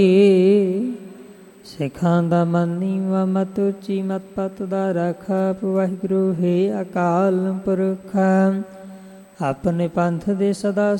ਸਿੱਖਾਂ ਦਾ ਮਨ ਨੀਵਾਂ ਮਤ ਉੱਚੀ ਮਤ ਪਤ ਦਾ ਰਾਖਾ। ਵਾਹਿਗੁਰੂ ਹੈ ਅਕਾਲ ਪੁਰਖ ਆਪਣੇ ਪੰਥ ਦੇ ਸਦਾ